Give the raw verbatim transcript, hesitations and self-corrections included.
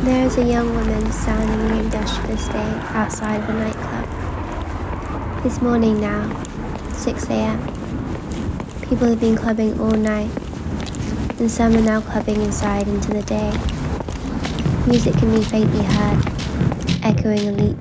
There is a young woman standing in the industrial estate outside of a nightclub. It's morning now, six a.m. People have been clubbing all night, and some are now clubbing inside into the day. Music can be faintly heard, echoing a leap